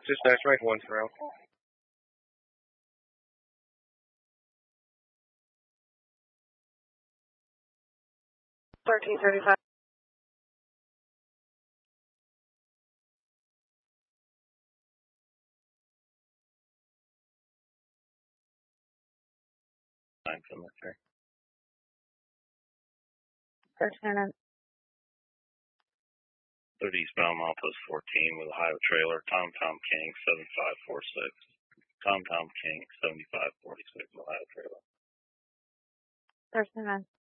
Dispatch, make one throw. $13.35. Cemetery. 13. 30 eastbound milepost 14 with Ohio trailer. Tom King 7546. Tom King 7546 Ohio trailer. 13.